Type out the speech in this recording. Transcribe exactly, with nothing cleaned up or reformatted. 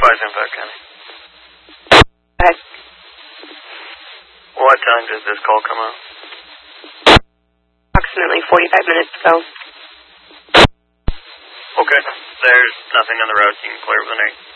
Advise Impact County. Go ahead. What time did this call come out? Approximately forty-five minutes ago. Okay. There's nothing on the route. You can clear with an eight.